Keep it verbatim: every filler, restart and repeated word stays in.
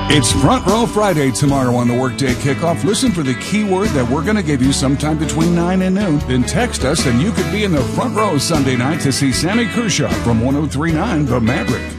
It's Front Row Friday tomorrow on the Workday Kickoff. Listen for the keyword that we're going to give you sometime between nine and noon. Then text us and you could be in the front row Sunday night to see Sammy Kershaw from one oh three point nine The Maverick.